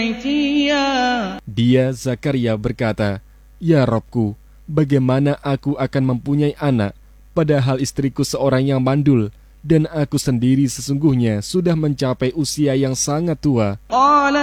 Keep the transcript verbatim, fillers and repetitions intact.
عتيا. Dia Zakaria berkata, "Ya Robku, bagaimana aku akan mempunyai anak, padahal istriku seorang yang mandul, dan aku sendiri sesungguhnya sudah mencapai usia yang sangat tua." قال